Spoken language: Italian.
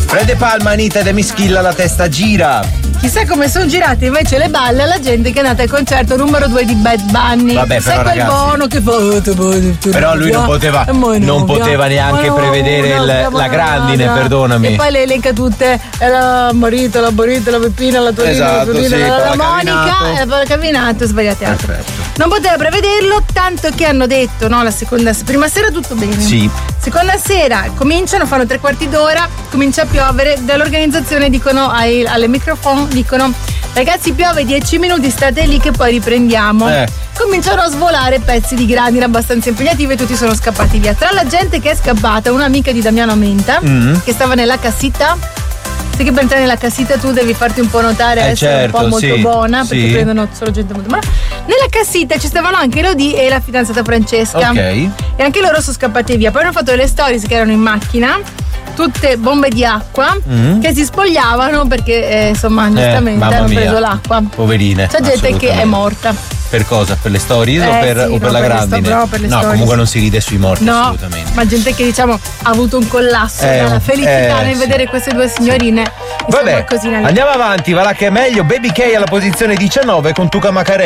Fred De Palma, Anita De Mischilla, la testa gira. Chissà come sono girate invece le balle alla gente che è andata al concerto numero 2 di Bad Bunny. Vabbè, sai però, quel buono che fa. Però lui non poteva neanche prevedere la grandine, perdonami. E poi le elenca tutte: la Marita, la Peppina, la Torina, esatto, la Torina, sì, la Monica, e poi la Cavinato, sbagliate altro. Non poteva prevederlo, tanto che hanno detto: no, prima sera tutto bene. Sì. Seconda sera fanno 3/4 d'ora, comincia a piovere, dall'organizzazione dicono alle microfono, dicono: ragazzi, piove 10 minuti, state lì che poi riprendiamo. Cominciano a svolare pezzi di grandine abbastanza impegnativi e tutti sono scappati via. Tra la gente che è scappata, un'amica di Damiano Menta, che stava nella cassetta. Sai che per entrare nella cassetta tu devi farti un po' notare, essere un po' molto buona, perché prendono solo gente molto buona. Nella cassetta ci stavano anche Elodie e la fidanzata Francesca. E anche loro sono scappati via. Poi hanno fatto delle stories che erano in macchina, tutte bombe di acqua, che si spogliavano perché insomma giustamente hanno preso l'acqua. Poverine. C'è gente che è morta. Per cosa? Per le stories o per la grandine? No, per le stories. Comunque non si ride sui morti, assolutamente. Ma gente che ha avuto un collasso dalla felicità nel vedere queste due signorine. Vabbè, andiamo avanti, va là che è meglio. Baby K alla posizione 19 con Tuca Macarena.